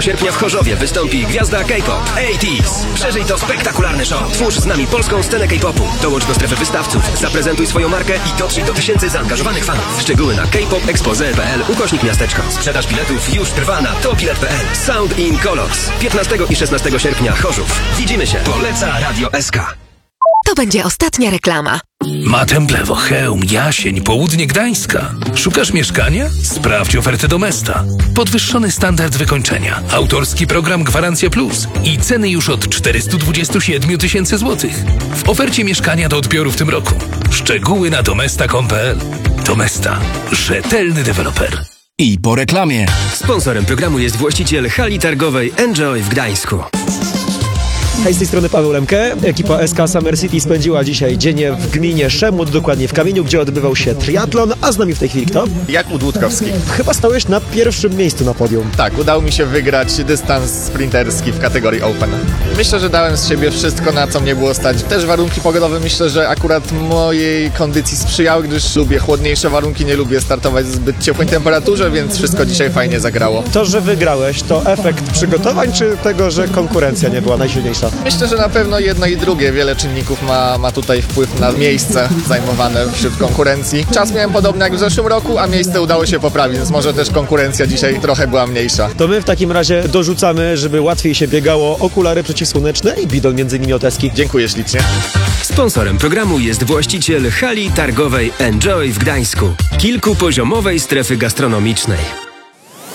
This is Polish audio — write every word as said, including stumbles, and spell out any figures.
sierpnia w Chorzowie wystąpi gwiazda K-pop osiemdziesiątych. Przeżyj to spektakularny show. Twórz z nami polską scenę K-popu. Dołącz do strefy wystawców, zaprezentuj swoją markę i dotrzyj do tysięcy zaangażowanych fanów. Szczegóły na kpopexpoze kropka p l ukośnik miasteczko. Sprzedaż biletów już trwa na tobilet kropka p l. Sound in Colors. piętnastego i szesnastego sierpnia Chorzów. Widzimy się. Poleca Radio S K. To będzie ostatnia reklama. Matemplewo, Chełm, Jasień, południe Gdańska. Szukasz mieszkania? Sprawdź ofertę Domesta. Podwyższony standard wykończenia, autorski program Gwarancja Plus i ceny już od czterysta dwadzieścia siedem tysięcy złotych. W ofercie mieszkania do odbioru w tym roku. Szczegóły na domesta kropka p l. Domesta. Rzetelny deweloper. I po reklamie. Sponsorem programu jest właściciel hali targowej Enjoy w Gdańsku. Hej, z tej strony Paweł Lemke. Ekipa S K Summer City spędziła dzisiaj dzień w gminie Szemut, dokładnie w Kamieniu, gdzie odbywał się triatlon, a z nami w tej chwili kto? Jakub Dłudkowski. Chyba stałeś na pierwszym miejscu na podium. Tak, udało mi się wygrać dystans sprinterski w kategorii Open. Myślę, że dałem z siebie wszystko, na co mnie było stać. Też warunki pogodowe myślę, że akurat mojej kondycji sprzyjały, gdyż lubię chłodniejsze warunki, nie lubię startować w zbyt ciepłej temperaturze, więc wszystko dzisiaj fajnie zagrało. To, że wygrałeś, to efekt przygotowań, czy tego, że konkurencja nie była najsilniejsza? Myślę, że na pewno jedno i drugie. Wiele czynników ma, ma tutaj wpływ na miejsce zajmowane wśród konkurencji. Czas miałem podobny jak w zeszłym roku, a miejsce udało się poprawić, więc może też konkurencja dzisiaj trochę była mniejsza. To my w takim razie dorzucamy, żeby łatwiej się biegało, okulary przeciwsłoneczne i bidon między nimi oteski. Dziękuję ślicznie. Sponsorem programu jest właściciel hali targowej Enjoy w Gdańsku. Kilkupoziomowej strefy gastronomicznej.